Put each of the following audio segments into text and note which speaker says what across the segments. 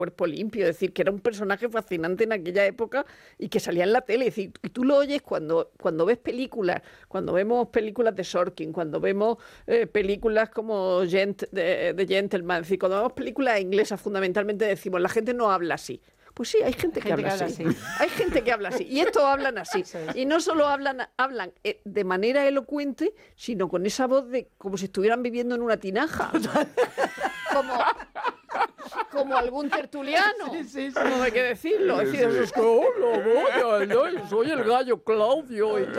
Speaker 1: cuerpo limpio, es decir, que era un personaje fascinante en aquella época y que salía en la tele. Es decir, y tú lo oyes cuando ves películas, cuando vemos películas de Sorkin, cuando vemos películas como de Gentleman, es decir, cuando vemos películas inglesas fundamentalmente decimos, la gente no habla así. Pues sí, hay gente que habla así. Hay gente que habla así. Y estos hablan así. Y no solo hablan de manera elocuente, sino con esa voz de como si estuvieran viviendo en una tinaja. Como algún tertuliano. Sí. No hay que decirlo. Es decir, es que, yo soy el gallo Claudio. Y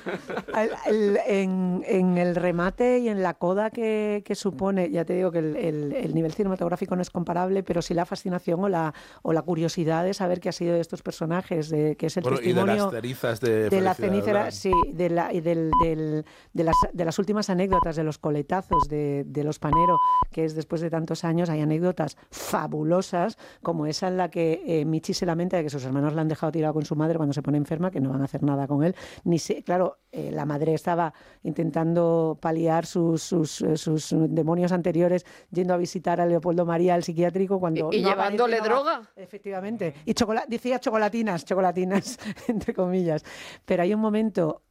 Speaker 2: en el remate y en la coda que supone, ya te digo que el nivel cinematográfico no es comparable, pero sí la fascinación o la curiosidad de saber qué ha sido de estos personajes, que es el testimonio
Speaker 3: y de las cerizas de
Speaker 2: la cenicera, sí, de las últimas anécdotas de los coletazos de los Panero, que es después de tantos años. Hay anécdotas fabulosas, como esa en la que Michi se lamenta de que sus hermanos la han dejado tirado con su madre cuando se pone enferma, que no van a hacer nada con él. Claro, la madre estaba intentando paliar sus demonios anteriores yendo a visitar a Leopoldo María al psiquiátrico cuando
Speaker 1: y
Speaker 2: no
Speaker 1: llevándole droga.
Speaker 2: Efectivamente. Y decía chocolatinas, entre comillas. Pero hay un momento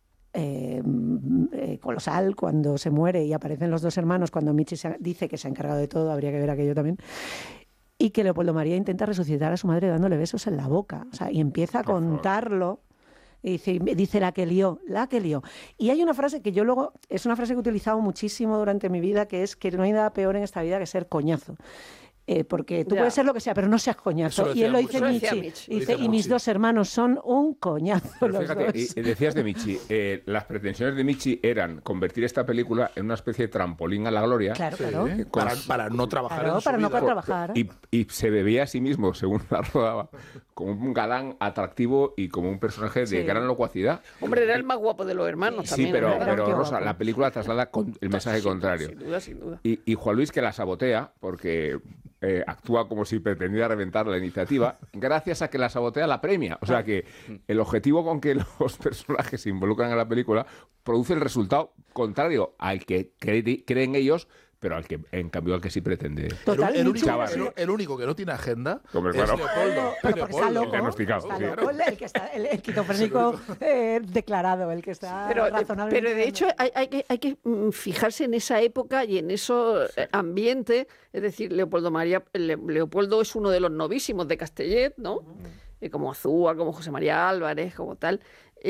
Speaker 2: colosal cuando se muere y aparecen los dos hermanos, cuando Michi dice que se ha encargado de todo, habría que ver aquello también, y que Leopoldo María intenta resucitar a su madre dándole besos en la boca, o sea, y empieza a contarlo. Y dice la que lió. Y hay una frase que yo luego, es una frase que he utilizado muchísimo durante mi vida, que es que no hay nada peor en esta vida que ser coñazo. Porque tú puedes ser lo que sea, pero no seas coñazo. Y él lo dice Michi. Dice, y mis dos hermanos son un coñazo.
Speaker 4: Pero fíjate, y decías de Michi, las pretensiones de Michi eran convertir esta película en una especie de trampolín a la gloria.
Speaker 2: Claro.
Speaker 3: Para no trabajar en su
Speaker 2: para no
Speaker 3: vida.
Speaker 2: trabajar.
Speaker 4: Y se bebía a sí mismo, según la rodaba, como un galán atractivo y como un personaje de gran locuacidad.
Speaker 1: Hombre, era el más guapo de los hermanos también.
Speaker 4: Sí, pero Rosa, la película traslada el mensaje contrario.
Speaker 1: Sin duda.
Speaker 4: Y Juan Luis, que la sabotea, porque actúa como si pretendiera reventar la iniciativa, gracias a que la sabotea la premia. O sea que el objetivo con que los personajes se involucran en la película produce el resultado contrario al que creen ellos, pero en cambio al que sí pretende.
Speaker 2: Total,
Speaker 3: el único que no tiene agenda es
Speaker 4: claro.
Speaker 3: Leopoldo.
Speaker 2: Pero está loco,
Speaker 4: diagnosticado.
Speaker 2: Está loco, el que está el esquizofrénico declarado, el que está razonable.
Speaker 1: Pero de hecho hay que fijarse en esa época y en esos ambientes. Es decir, Leopoldo es uno de los novísimos de Castellet, ¿no? Como Azúa, como José María Álvarez, como tal.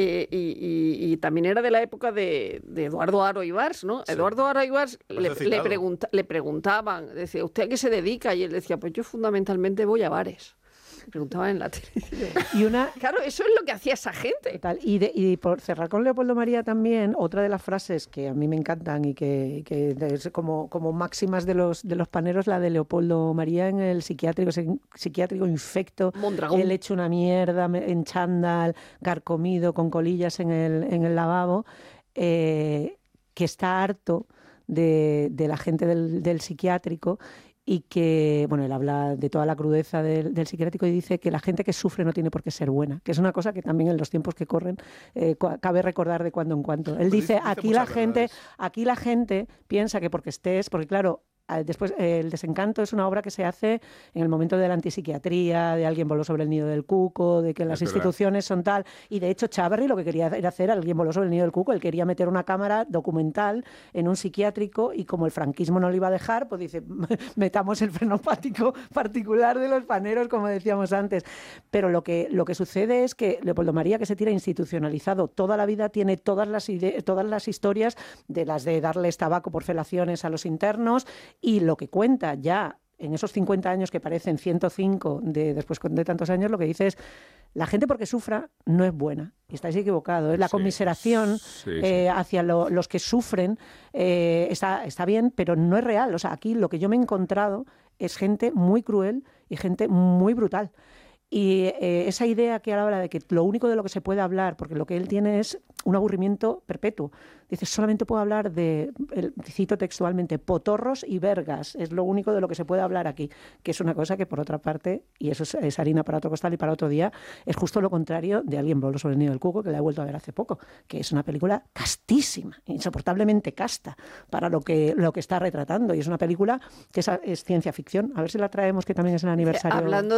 Speaker 1: Y también era de la época de Eduardo Haro Ibars, ¿no? Sí. Eduardo Haro Ibars le preguntaban, decía, ¿usted a qué se dedica? Y él decía, pues yo fundamentalmente voy a bares. Preguntaban en la tele. Claro, eso es lo que hacía esa gente.
Speaker 2: Total. Y por cerrar con Leopoldo María también, otra de las frases que a mí me encantan y que es como máximas de los Paneros, la de Leopoldo María en el psiquiátrico infecto,
Speaker 1: Mondragón.
Speaker 2: él hecho una mierda en chándal, carcomido, con colillas en el lavabo, que está harto de la gente del psiquiátrico. Y que, bueno, él habla de toda la crudeza del psiquiátrico y dice que la gente que sufre no tiene por qué ser buena, que es una cosa que también en los tiempos que corren cabe recordar de cuando en cuando. Él dice, aquí la gente piensa que porque claro, después El desencanto es una obra que se hace en el momento de la antipsiquiatría, de alguien voló sobre el nido del cuco, de que las instituciones son tal, y de hecho Chávarri lo que quería era hacer, alguien voló sobre el nido del cuco, él quería meter una cámara documental en un psiquiátrico y como el franquismo no lo iba a dejar, pues dice, metamos el frenopático particular de los Paneros, como decíamos antes. Pero lo que sucede es que Leopoldo María, que se tira institucionalizado toda la vida, tiene todas las historias de las de darles tabaco por felaciones a los internos. Y lo que cuenta ya en esos 50 años que parecen 105 después de tantos años, lo que dice es, la gente porque sufra no es buena. Y estáis equivocados. La conmiseración hacia los que sufren está bien, pero no es real. O sea, aquí lo que yo me he encontrado es gente muy cruel y gente muy brutal. Y esa idea que habla de que lo único de lo que se puede hablar, porque lo que él tiene es un aburrimiento perpetuo. Dice, solamente puedo hablar cito textualmente, potorros y vergas. Es lo único de lo que se puede hablar aquí. Que es una cosa que, por otra parte, y eso es harina para otro costal y para otro día, es justo lo contrario de Alguien voló sobre el nido del cuco, que la he vuelto a ver hace poco, que es una película castísima, insoportablemente casta para lo que está retratando. Y es una película que es ciencia ficción. A ver si la traemos, que también es el aniversario.
Speaker 1: Hablando